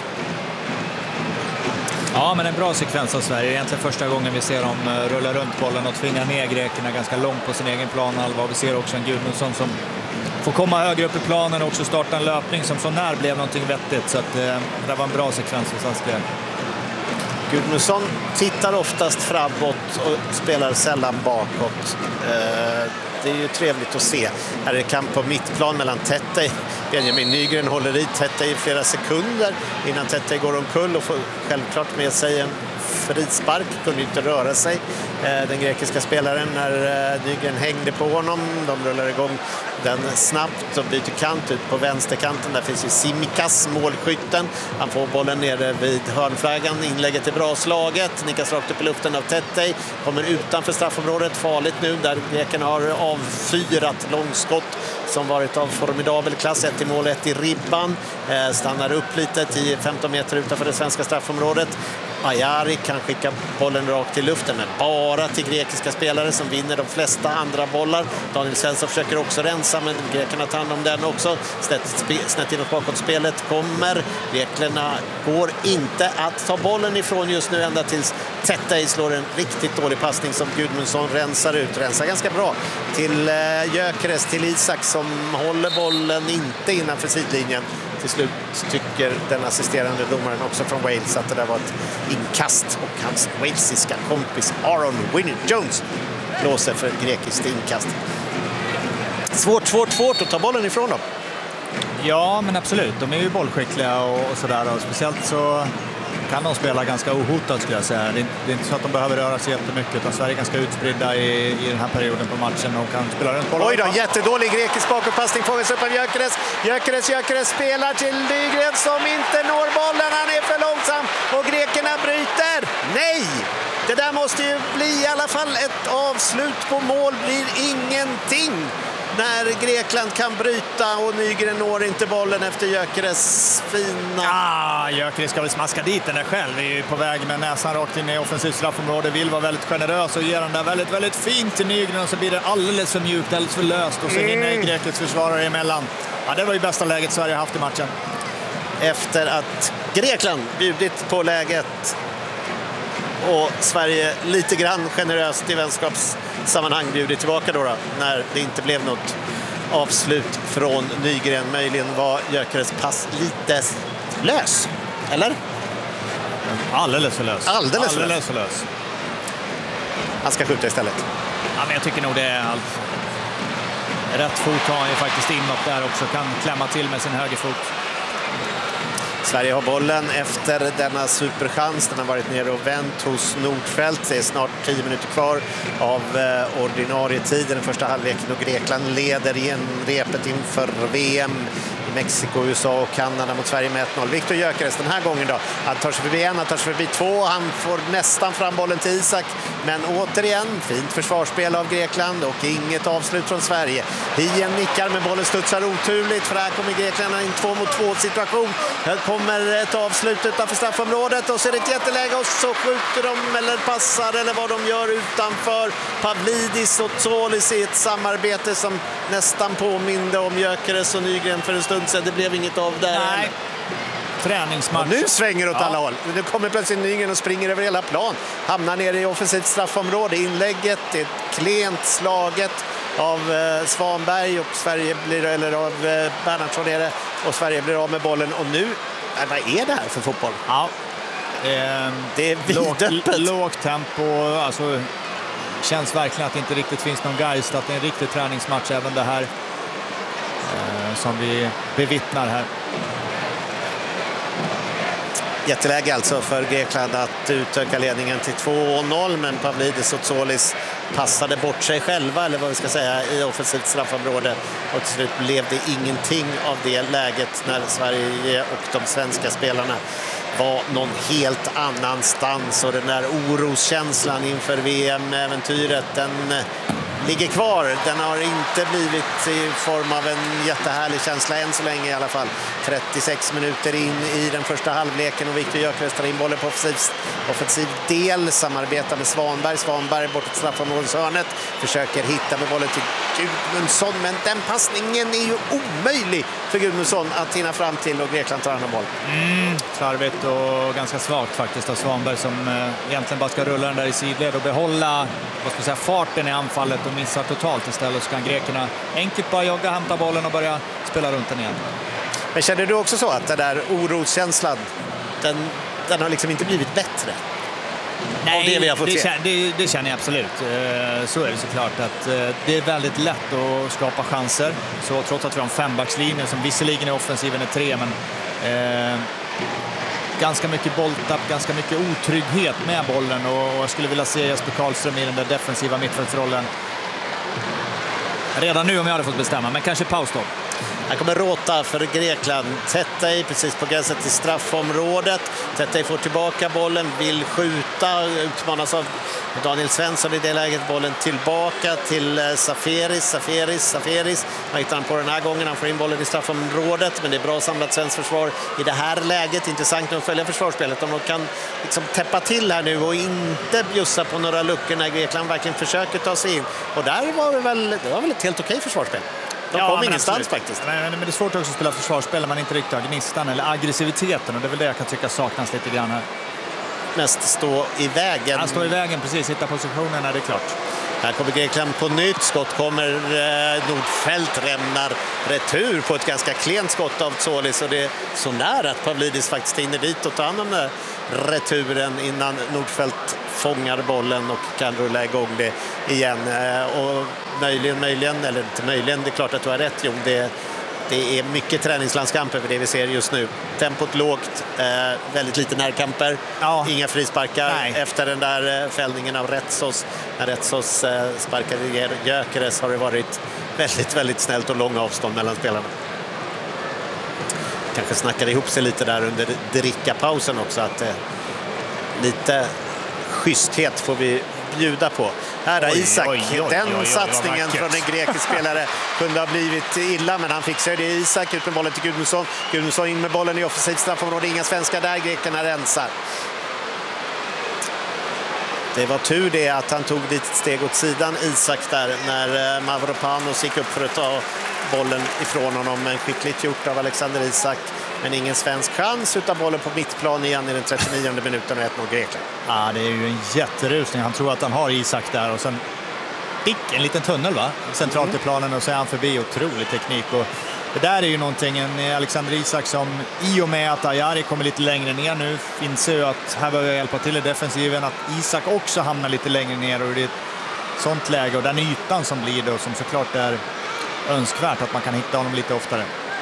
Ja, men en bra sekvens av Sverige. Egentligen första gången vi ser dem rulla runt bollen och tvinga ner grekerna ganska långt på sin egen planhalva. Vi ser också en Gudmundsson som får komma högre upp i planen och också starta en löpning som så när blev någonting vettigt. Så att, eh, det var en bra sekvens för svenska. Gudmundsson tittar oftast framåt och spelar sällan bakåt. Eh, det är ju trevligt att se. Här är det kamp på mittplan mellan Tettey. Benjamin Nygren håller i Tettey i flera sekunder innan Tettey går omkull och får självklart med sig en frispark, kunde inte röra sig. Den grekiska spelaren när Nygren hängde på honom. De rullar igång den snabbt och byter kant ut på vänsterkanten. Där finns ju Simikas, målskytten. Han får bollen nere vid hörnflaggan. Inlägget är bra slaget. Nickas rakt upp i luften av Tettey. Kommer utanför straffområdet. Farligt nu där grekerna har avfyrat långskott som varit av formidabel klass. Ett i mål, ett i ribban. Eh, stannar upp lite tio femton meter utanför det svenska straffområdet. Ayari kan skicka bollen rakt i luften, men bara till grekiska spelare som vinner de flesta andra bollar. Daniel Svensson försöker också rensa, men grekerna tar hand om den också. Snett, snett inåt bakåt spelet kommer. Grekerna går inte att ta bollen ifrån just nu, ända tills Tettey slår en riktigt dålig passning som Gudmundsson rensar ut. Rensar ganska bra till eh, Gyökeres, till Isak som håller bollen inte innanför sidlinjen. Till slut tycker den assisterande domaren också från Wales att det där var ett inkast, och hans walesiska kompis Aaron Winnie-Jones blåser för ett grekiskt inkast. Svårt, svårt, svårt att ta bollen ifrån dem. Ja, men absolut. De är ju bollskickliga och, och sådär. Och speciellt så kan de spela ganska ohotat, skulle jag säga. Det är, inte, det är inte så att de behöver röra sig jättemycket, utan Sverige är ganska utspridda i, i den här perioden på matchen och kan spela runt bollen. Oj då, jättedålig grekisk bakåtpassning, fångas upp av Gyökeres. Gyökeres, Gyökeres spelar till Nygren som inte når bollen. Han är för långsam och grekerna bryter. Nej! Det där måste ju bli i alla fall ett avslut på mål, blir ingenting. När Grekland kan bryta och Nygren når inte bollen efter Gyökeres fina... Ah, Gyökeres ska väl smaska dit den där själv. Vi är på väg med näsan rakt in i offensivt straffområde. Vill vara väldigt generös och ger den där väldigt, väldigt fint till Nygren, och så blir det alldeles för mjukt, alldeles för löst, och så mm. hinner Greklands försvarare emellan. Ja, det var ju bästa läget Sverige haft i matchen. Efter att Grekland bjudit på läget och Sverige lite grann generöst i vänskapssammanhang bjudit tillbaka då, då när det inte blev något avslut från Nygren. Möjligen var Gyökeres pass lite lös, eller? Alldeles för lös. Alldeles för Alldeles lös. för lös. Han ska skjuta istället. Ja, men jag tycker nog det är allt. Rätt fot har han ju faktiskt inåt där också. Kan klämma till med sin högerfot. Sverige har bollen efter denna superchans. Den har varit nere och vänt hos Nordfeldt. Det är snart tio minuter kvar av eh, ordinarie tid i den första halvleken, och Grekland leder igen repet inför V M i Mexiko, U S A och Kanada mot Sverige med ett noll. Viktor Gyökeres den här gången då. Han tar sig förbi en, han tar sig förbi två. Han får nästan fram bollen till Isak. Men återigen, fint försvarsspel av Grekland och inget avslut från Sverige. Hien nickar, men bollen studsar oturligt, för här kommer Grekland in två mot två situation. Här kommer ett avslut utanför straffområdet, och så är det ett jätteläge, och så skjuter de eller passar eller vad de gör utanför. Pavlidis och Tsolis i ett samarbete som nästan påminde om Gyökeres och Nygren för en stund sedan. Det blev inget av där. Nej. Träningsmatch. Och nu svänger åt ja. alla håll. Nu kommer plötsligt Nygren och springer över hela plan. Hamnar nere i offensivt straffområde. Inlägget är klent slaget av eh, Svanberg, och Sverige blir, eller av eh, Bernhardsson är det, och Sverige blir av med bollen. Och nu, eh, vad är det här för fotboll? Ja. Eh, det är vidöppet. Lågt tempo, alltså känns verkligen att det inte riktigt finns någon geist, att det är en riktig träningsmatch även det här eh, som vi bevittnar här. Jätteläge alltså för Grekland att utöka ledningen till två noll, men Pavlidis och Tsolis passade bort sig själva, eller vad vi ska säga, i offensivt straffområde, och till slut blev det ingenting av det läget när Sverige och de svenska spelarna var någon helt annanstans, och den där oroskänslan inför V M-äventyret, den ligger kvar. Den har inte blivit i form av en jättehärlig känsla än så länge i alla fall. trettiosex minuter in i den första halvleken, och Viktor Gyökeres tar in bollen på offensiv, offensiv del, samarbetar med Svanberg. Svanberg bortåt straffområdeshörnet, försöker hitta med bollen till Gudmundsson, men den passningen är ju omöjlig för Gudmundsson att hinna fram till, och Grekland tar hand om boll. Mm, slarvigt och ganska svagt faktiskt av Svanberg, som eh, egentligen bara ska rulla den där i sidled och behålla, vad ska jag säga, farten i anfallet, och missar totalt istället. Så kan grekerna enkelt bara jogga, hämta bollen och börja spela runt den igen. Men känner du också så att den där oroskänslan, den, den har liksom inte blivit bättre? Nej, det, vi har fått det, se. känner, det, det känner jag absolut. Så är det såklart att det är väldigt lätt att skapa chanser. Så trots att vi har en fembackslinje som visserligen är offensiven är tre, men eh, ganska mycket bolltapp, ganska mycket otrygghet med bollen, och jag skulle vilja se Jesper Karlström i den där defensiva mittfältsrollen redan nu om jag hade fått bestämma, men kanske paus då. Här kommer Rota för Grekland. Tetej precis på gränsen till straffområdet. Tetej får tillbaka bollen, vill skjuta, utmanas av Daniel Svensson i det läget. Bollen tillbaka till Saferis, Saferis, Saferis. Han hittar han på den här gången, han får in bollen i straffområdet, men det är bra samlat svenskt försvar i det här läget. Intressant att följa försvarsspelet, om de kan liksom täppa till här nu och inte bjussa på några luckor när Grekland verkligen försöker ta sig in. Och där var det väl, det var väl ett helt okej försvarsspel. De ja, kom ingenstans faktiskt. Men, men det är svårt också att spela försvarsspel när man inte riktigt har gnistan eller aggressiviteten, och det är väl det jag kan tycka saknas lite grann här. Mest stå i vägen. Han står i vägen, precis. Hitta positionerna, det är klart. Här kommer Grekland på nytt. Skott kommer. eh, Nordfeldt rämnar retur på ett ganska klent skott av Tsolis, och det är så nära att Pavlidis faktiskt hinner dit och tar hand om den returen innan Nordfeldt fångar bollen och kan rulla igång det igen. Eh, och möjligen, möjligen, eller inte möjligen, det är klart att du har rätt, Jon. Det Det är mycket träningslandskamper för det vi ser just nu. Tempot lågt, eh, väldigt lite närkamper, ja. Inga frisparkar. Nej. Efter den där eh, fällningen av Retsos. När Retsos eh, sparkade Gyökeres har det varit väldigt, väldigt snällt och långa avstånd mellan spelarna. Kanske snackade ihop sig lite där under drickapausen också, att eh, lite schyssthet får vi bjuda på. Här är Isak. Oj, oj, oj, den oj, oj, oj, satsningen från en grekisk spelare kunde ha blivit illa, men han fixade det. Isak ut med bollen till Gudmundsson. Gudmundsson in med bollen i offensivt straffområde. Inga svenskar där, grekerna rensar. Det var tur det att han tog dit ett steg åt sidan, Isak, där när Mavropanos gick upp för att ta bollen ifrån honom. Men skickligt gjort av Alexander Isak. Men ingen svensk chans, utan bollen på mittplan igen i den trettionionde minuten och ett noll Grekland. Ja, det är ju en jätterusning. Han tror att han har Isak där, och sen pick, en liten tunnel va? Centralt i planen, och så är han förbi. Otrolig teknik. Och det där är ju någonting, en Alexander Isak som i och med att Ajari kommer lite längre ner nu, finns ju att här behöver jag hjälpa till i defensiven, att Isak också hamnar lite längre ner, och det är ett sånt läge och den ytan som blir då, som såklart är önskvärt att man kan hitta honom lite oftare.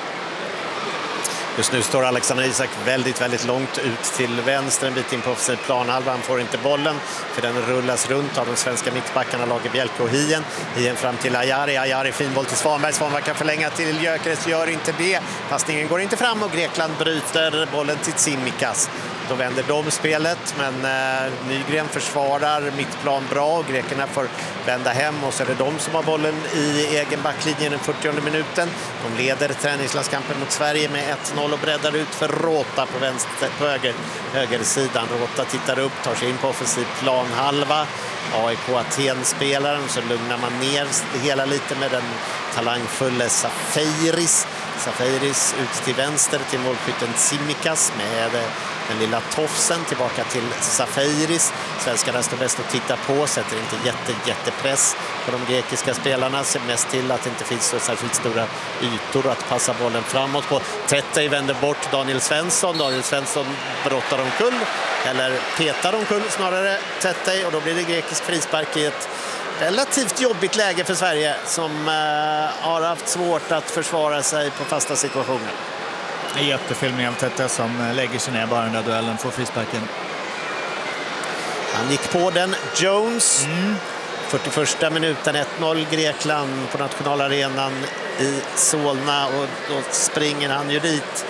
Just nu står Alexander Isak väldigt, väldigt långt ut till vänster, en bit in på offensiv planhalva. Han får inte bollen, för den rullas runt av de svenska mittbackarna Lagerbjälke och Hien. Hien fram till Ajari. Ajari fin boll till Svanberg. Svanberg kan förlänga till Gyökeres, gör inte det. Passningen går inte fram och Grekland bryter bollen till Tsimikas. Då vänder de spelet, men eh, Nygren försvarar mittplan bra och grekerna får vända hem, och så är det de som har bollen i egen backlinje den fyrtionde minuten. De leder träningslandskampen mot Sverige med ett noll och breddar ut för Rota på, vänster, på höger, högersidan. Rota tittar upp, tar sig in på offensiv planhalva. A I K Aten-spelaren, så lugnar man ner det hela lite med den talangfulla Saferis. Saferis ut till vänster till målskytten Tsimikas med den lilla tofsen tillbaka till Saferis. Svenskarna står bäst och tittar på, sätter inte jätte, jättepress på de grekiska spelarna, ser mest till att det inte finns så särskilt stora ytor att passa bollen framåt på. Tetej vänder bort Daniel Svensson. Daniel Svensson brottar omkull, eller petar omkull snarare Tetej, och då blir det grekisk frispark i ett relativt jobbigt läge för Sverige, som eh, har haft svårt att försvara sig på fasta situationer. En jättefilmning av Tetej som lägger sig ner bara den där duellen, får frisparken. Han gick på den, Jones. Mm. fyrtioförsta minuten, ett noll Grekland på nationalarenan i Solna, och då springer han ju dit.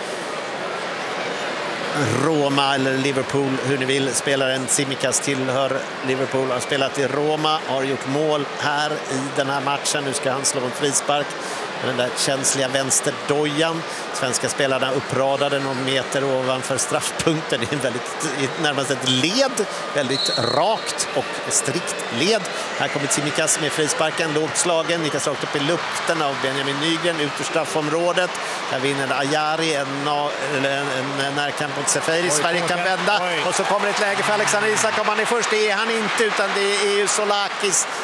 Roma eller Liverpool, hur ni vill. Spelaren Tsimikas tillhör Liverpool, har spelat i Roma, har gjort mål här i den här matchen. Nu ska han slå en frispark med den där känsliga vänsterdojan. Svenska spelarna uppradade någon meter ovanför straffpunkten. Det är en väldigt, närmast ett led, väldigt rakt och strikt led. Här kommer Tsimikas med frisparken, lågt slagen, nickas rakt upp i luften av Benjamin Nygren ut ur straffområdet. Här vinner Ajari en, en, en närkamp mot Seferi. Sverige kan vända, oj. Och så kommer ett läge för Alexander Isak. Om han är först, det är han inte, utan det är ju Solakis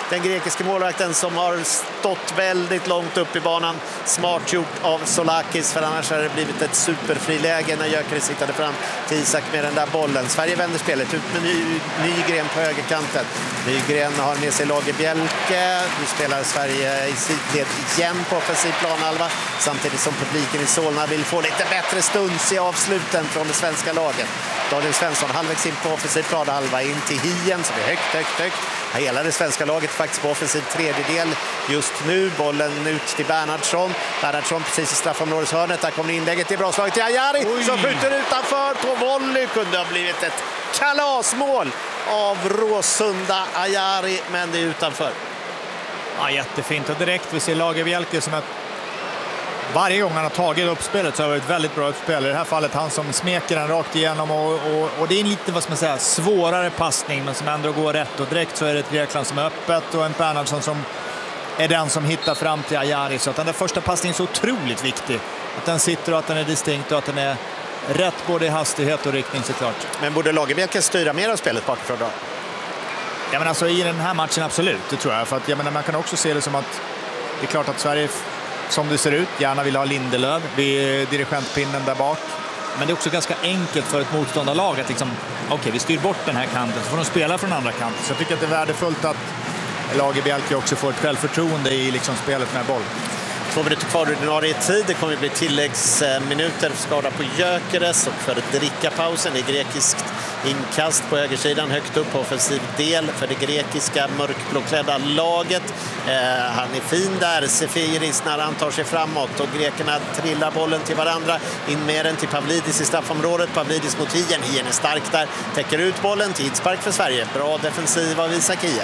den grekiska målvakten som har stått väldigt långt upp i banan. Smart gjort av Solakis, för annars har det blivit ett superfriläge när Gyökeres siktade fram till Isak med den där bollen. Sverige vänder spelet ut med Ny, Nygren på högerkanten. Nygren har med sig Lagerbielke. Nu spelar Sverige i sidled igen på offensiv planhalva, samtidigt som publiken i Solna vill få lite bättre stunds i avsluten från det svenska laget. Daniel Svensson halvvägs in på offensiv planhalva, in till Hien som är högt, högt, högt. Hela det svenska laget faktiskt på offensiv tredjedel just nu. Bollen ut till Bernhardsson. Bernhardsson precis i straffområdeshörnet. Där kommer inlägget till bra slaget till Ajari. Oj. Som skjuter utanför på volley. Kunde ha blivit ett kalasmål av Råsunda Ajari, men det är utanför. Ja, jättefint. Och direkt vi ser Lagerbielke som att varje gång han har tagit upp spelet så har det varit väldigt bra uppspel. I det här fallet han som smeker den rakt igenom och, och, och det är en lite, vad ska man säga, svårare passning men som ändå går rätt. Och direkt så är det ett Grekland som är öppet och en Bernhardsson som är den som hittar fram till Ajari. Så att den där första passningen är så otroligt viktig. Att den sitter och att den är distinkt och att den är rätt både i hastighet och riktning såklart. Men borde Lagerbielke styra mer av spelet bakifrån då? Ja, men alltså i den här matchen absolut, det tror jag. För att jag menar, man kan också se det som att det är klart att Sverige, som det ser ut, gärna vill ha Lindelöf vid dirigentpinnen där bak. Men det är också ganska enkelt för ett motståndarlag att liksom, okej, okay, vi styr bort den här kanten så får de spela från andra kanten. Så jag tycker att det är värdefullt att Lagerbielke också får ett självförtroende i liksom spelet med boll. Två minuter kvar i ordinarie tid. Det kommer att bli tilläggsminuter för skada på Gyökeres och för drickapausen. Det är grekiskt inkast på högersidan högt upp på offensiv del för det grekiska mörkblåklädda laget. Eh, han är fin där, Sefiris, när han tar sig framåt och grekerna trillar bollen till varandra. In med den till Pavlidis i straffområdet. Pavlidis mot Hien. Hien är stark där, täcker ut bollen. Tidspark för Sverige. Bra defensiv av Isak Hien.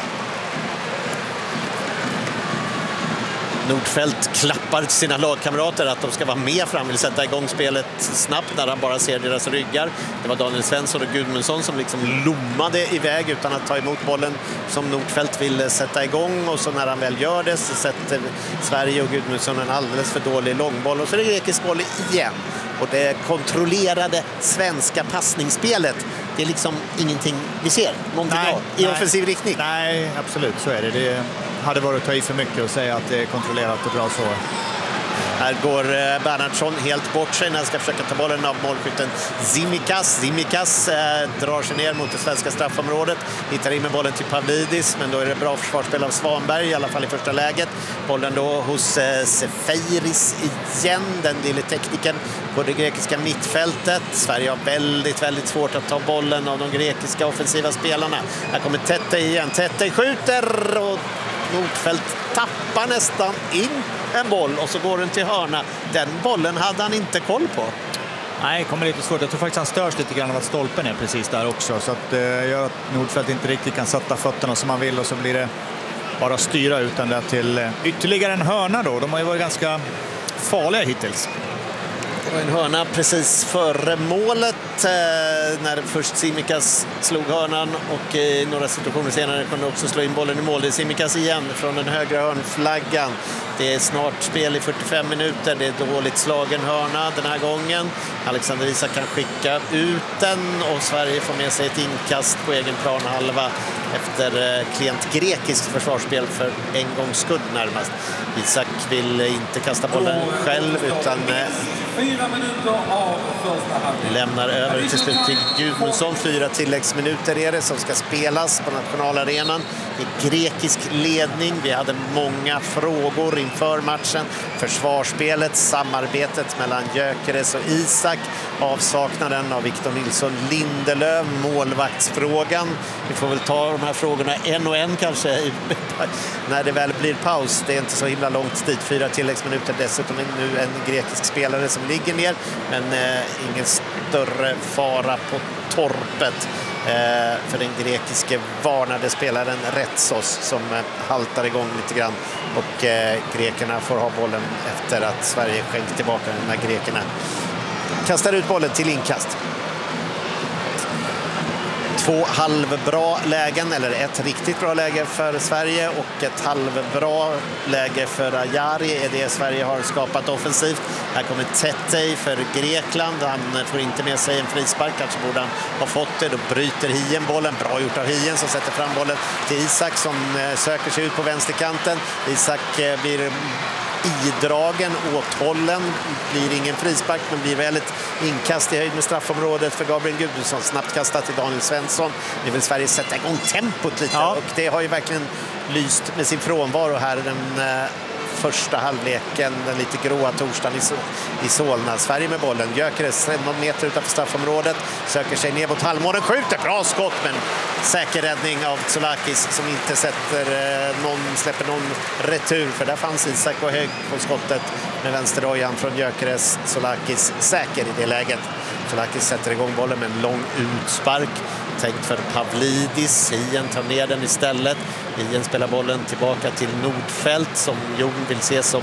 Nordfeldt klappar till sina lagkamrater att de ska vara med fram, vill sätta igång spelet snabbt när han bara ser deras ryggar. Det var Daniel Svensson och Gudmundsson som liksom lommade iväg utan att ta emot bollen som Nordfeldt ville sätta igång, och så när han väl gör det så sätter Sverige och Gudmundsson en alldeles för dålig långboll och så är det grekisk boll igen. Och det kontrollerade svenska passningsspelet, det är liksom ingenting vi ser någonting nej, av i nej, offensiv riktning. Nej, absolut, så är det. Det hade varit att ta i för mycket och säga att det är kontrollerat och bra så. Här går Bernhardsson helt bort sig när han ska försöka ta bollen av målskytten Zimikas. Zimikas eh, drar sig ner mot det svenska straffområdet. Hittar in med bollen till Pavlidis, men då är det bra försvarsspel av Svanberg, i alla fall i första läget. Bollen då hos eh, Sefiris igen, den lille tekniken på det grekiska mittfältet. Sverige har väldigt, väldigt svårt att ta bollen av de grekiska offensiva spelarna. Här kommer Tete igen. Tete skjuter och Nordfeldt tappar nästan in en boll och så går den till hörna. Den bollen hade han inte koll på. Nej, det kommer lite svårt. Jag tror faktiskt han störs lite grann av att stolpen är precis där också. Så att det eh, gör att Nordfeldt inte riktigt kan sätta fötterna som man vill och så blir det bara styra utan det till eh, ytterligare en hörna då. De har ju varit ganska farliga hittills. Det var en hörna precis före målet eh, när först Simikas slog hörnan och i eh, några situationer senare kunde också slå in bollen i mål. Det är Simikas igen från den högra hörnflaggan. Det är snart spel i fyrtiofem minuter. Det är dåligt slagen hörna den här gången. Alexander Isak kan skicka ut den och Sverige får med sig ett inkast på egen planhalva efter eh, klient grekiskt försvarsspel för en gångs skull närmast. Isak vill inte kasta bollen själv utan eh, Fyra minuter av första halvlek. Lämnar över till slut till Gudmundsson. Fyra tilläggsminuter är det som ska spelas på nationalarenan. I grekisk ledning. Vi hade många frågor inför matchen. Försvarsspelet, samarbetet mellan Gyökeres och Isak. Avsaknaden av Victor Nilsson Lindelöf. Målvaktsfrågan. Vi får väl ta de här frågorna en och en kanske när det väl blir paus. Det är inte så himla långt dit. Fyra tilläggsminuter. Dessutom nu en grekisk spelare som ligger ner, men eh, ingen större fara på torpet eh, för den grekiske varnade spelaren Retsos som eh, haltar igång lite grann och eh, grekerna får ha bollen efter att Sverige skänkt tillbaka den. När grekerna kastar ut bollen till inkast. två halvbra lägen, eller ett riktigt bra läge för Sverige och ett halvbra läge för Ajari är det Sverige har skapat offensivt. Här kommer Tetej för Grekland. Han får inte med sig en frispark, kanske borde han ha fått det. Då bryter Hien bollen, bra gjort av Hien som sätter fram bollen till Isak som söker sig ut på vänsterkanten. Isak blir idragen, åthållen, blir ingen frispark men blir väl ett inkast i höjd med straffområdet för Gabriel Gudmundsson. Snabbt kastat till Daniel Svensson. Nu vill Sverige sätta igång tempot lite, ja. Och det har ju verkligen lyst med sin frånvaro här den eh, första halvleken, den lite gråa torsdagen i, i Solna. Sverige med bollen, Gyökeres någon meter utanför straffområdet, söker sig ner mot halvmålen, skjuter, bra skott men säker räddning av Tsolakis som inte sätter eh, någon, släpper någon retur, för där fanns Isak och hög på skottet med vänsterdojan från Gyökeres. Tsolakis säker i det läget. Tsolakis sätter igång bollen med en lång utspark tänkt för Pavlidis. Hien tar ner den istället. Hien spelar bollen tillbaka till Nordfeldt som Jon vill se som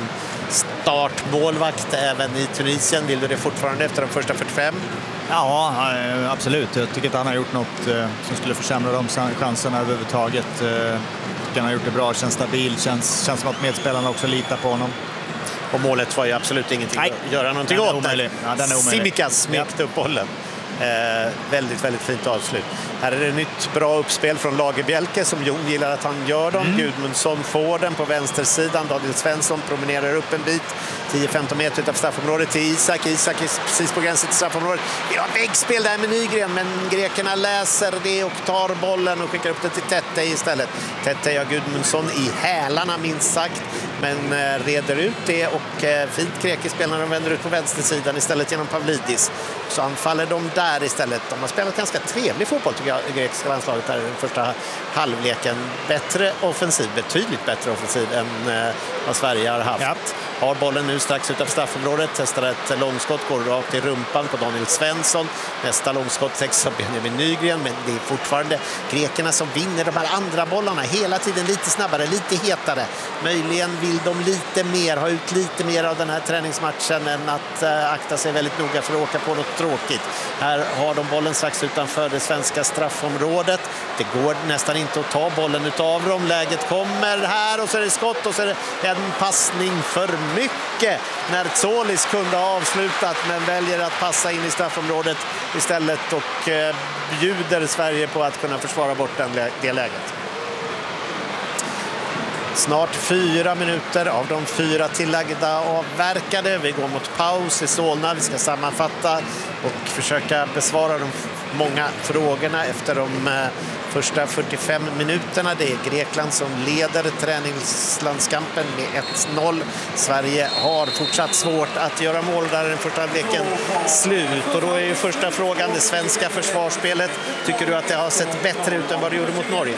startmålvakt även i Tunisien. Vill du det fortfarande efter de första fyrtiofem? Ja, absolut. Jag tycker att han har gjort något eh, som skulle försämra de chanserna överhuvudtaget. Eh, han har gjort det bra, känns stabil, känns, känns som att medspelarna också litar på honom. Och målet var ju absolut ingenting Nej. att göra någonting den åt. Ja, Simikas smekte upp bollen. Eh, väldigt, väldigt fint avslut. Här är det nytt bra uppspel från Lagerbjälke som Jon gillar att han gör dem. Mm. Gudmundsson får den på vänstersidan. Daniel Svensson promenerar upp en bit. tio femton meter utanför straffområdet till Isak. Isak är precis på gränsen till straffområdet. Vi har väggspel där med Nygren, men grekerna läser det och tar bollen och skickar upp den till Tetej istället. Tetej har Gudmundsson i hälarna minst sagt, men eh, reder ut det och eh, fint grekisk när de vänder ut på vänstersidan istället genom Pavlidis. Så anfaller de där istället. De har spelat ganska trevlig fotboll tycker jag, i grekiska landslaget här i den första halvleken. Bättre offensiv, betydligt bättre offensiv än eh, vad Sverige har haft. Ja. Har bollen nu strax utanför straffområdet, testar ett långskott, går rakt i rumpan på Daniel Svensson. Nästa långskott täcks av Benjamin Nygren, men det är fortfarande grekerna som vinner de här andra bollarna. Hela tiden lite snabbare, lite hetare. Möjligen vill de lite mer, ha ut lite mer av den här träningsmatchen än att äh, akta sig väldigt noga för att åka på något tråkigt. Här har de bollen strax utanför det svenska straffområdet. Det går nästan inte att ta bollen utav dem. Läget kommer här och så är det skott och så är det en passning för mycket när Tsolis kunde ha avslutat men väljer att passa in i straffområdet istället och eh, bjuder Sverige på att kunna försvara bort den, det läget. Snart fyra minuter av de fyra tillagda avverkade. Vi går mot paus i Solna. Vi ska sammanfatta och försöka besvara de många frågorna efter de eh, första fyrtiofem minuterna. Det är Grekland som leder träningslandskampen med ett noll. Sverige har fortsatt svårt att göra mål där den första halvleken slut. Och då är ju första frågan det svenska försvarsspelet. Tycker du att det har sett bättre ut än vad det gjorde mot Norge?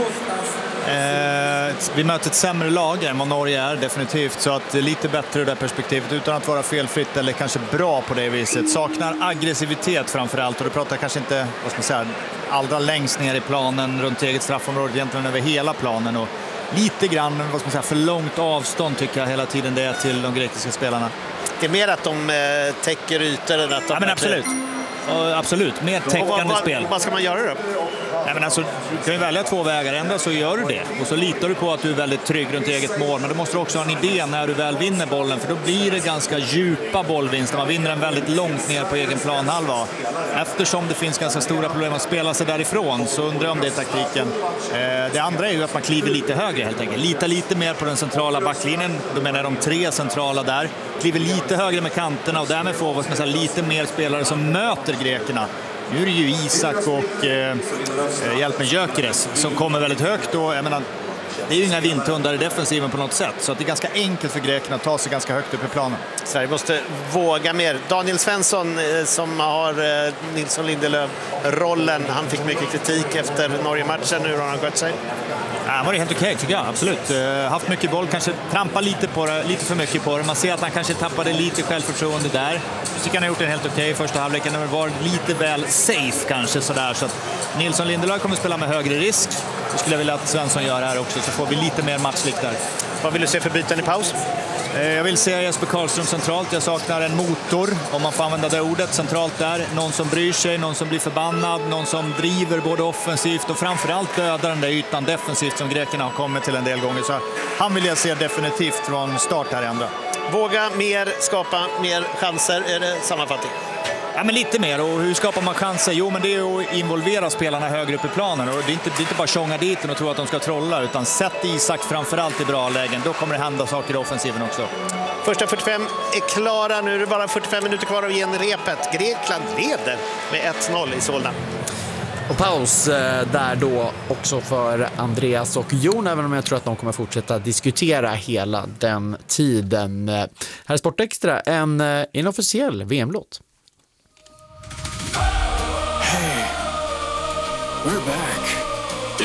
Eh, vi möter ett sämre lag än vad Norge är definitivt, så att det är lite bättre ur det perspektivet utan att vara felfritt eller kanske bra på det viset. Saknar aggressivitet framförallt, och det pratar kanske inte vad ska man säga, allra längst ner i planen runt eget straffområde, egentligen över hela planen, och lite grann vad ska man säga, för långt avstånd tycker jag hela tiden det är till de grekiska spelarna. Det är mer att de eh, täcker ytor än att de... Ja, men absolut. Och absolut, mer täckande vad, spel. Vad ska man göra då? Nej, men alltså, du kan ju välja två vägar. Ändå så gör du det. Och så litar du på att du är väldigt trygg runt eget mål. Men du måste också ha en idé när du väl vinner bollen. För då blir det ganska djupa bollvinster. Man vinner den väldigt långt ner på egen planhalva. Eftersom det finns ganska stora problem att spela sig därifrån så undrar jag om det är taktiken. Eh, det andra är ju att man kliver lite högre helt enkelt. Lita lite mer på den centrala backlinjen. Då menar de tre centrala där. Kliver lite högre med kanterna och därmed får vad ska man säga, lite mer spelare som möter grekerna. Nu är det ju Isak och eh, hjälp med Gyökeres som kommer väldigt högt, och jag menar, det är ju inga vindtundar i defensiven på något sätt, så att det är ganska enkelt för grekerna att ta sig ganska högt upp i planen. Sverige måste våga mer. Daniel Svensson eh, som har eh, Nilsson Lindelöf-rollen, han fick mycket kritik efter Norge-matchen. Hur har han skött sig? Ja, han var det helt okej tycker jag, absolut. Uh, haft mycket boll, kanske trampa lite på det, lite för mycket på det. Man ser att han kanske tappade lite självförtroende där. Jag tycker han har gjort en helt okej första halvleken. Det var lite väl safe kanske sådär. Så att Nilsson Lindelöf kommer spela med högre risk. Det skulle jag vilja att Svensson gör här också, så får vi lite mer matchlikt där. Vad vill du se för byten i paus? Jag vill se Jesper Karlström centralt. Jag saknar en motor, om man får använda det ordet, centralt där. Någon som bryr sig, någon som blir förbannad, någon som driver både offensivt och framförallt dödar den där ytan defensivt som grekerna har kommit till en del gånger. Så han vill jag se definitivt från start här i andra. Våga mer, skapa mer chanser, är det sammanfattning? Ja, men lite mer. Och hur skapar man chanser? Jo, men det är att involvera spelarna högre upp i planen. Och det är inte, det är inte bara tjonga dit och tro att de ska trolla, utan sätt Isak framförallt i bra lägen. Då kommer det hända saker i offensiven också. Första fyrtiofem är klara. Nu är det bara fyrtiofem minuter kvar av genrepet. Grekland leder med ett noll i Solna. Och paus eh, där då också för Andreas och Jon, även om jag tror att de kommer fortsätta diskutera hela den tiden. Här är Sportextra, en eh, inofficiell V M-låt. Hey, we're back.